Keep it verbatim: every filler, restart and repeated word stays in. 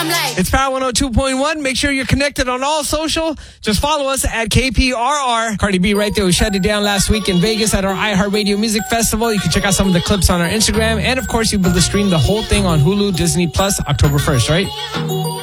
I'm like, It's Power one oh two point one. Make sure you're connected on all social. Just follow us at K P R R. Cardi B right there. We shut it down last week in Vegas at our iHeartRadio Music Festival. You can check out some of the clips on our Instagram. And, of course, you'll be able to stream the whole thing on Hulu, Disney Plus, October first, right?